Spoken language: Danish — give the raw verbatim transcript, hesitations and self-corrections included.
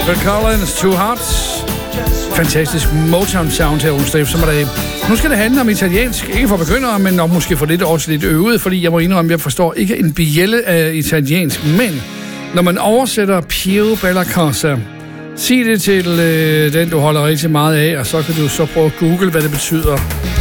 Phil Collins, Two Hearts. Fantastisk Motown sound her onsdag eftermiddag. Nu skal det handle om italiensk, ikke for begyndere, men nok måske for lidt også lidt øvet, fordi jeg må indrømme, jeg forstår ikke en bjælle af italiensk, men når man oversætter Piero Bella Cosa, sig det til øh, den, du holder rigtig meget af, og så kan du så prøve at google, hvad det betyder.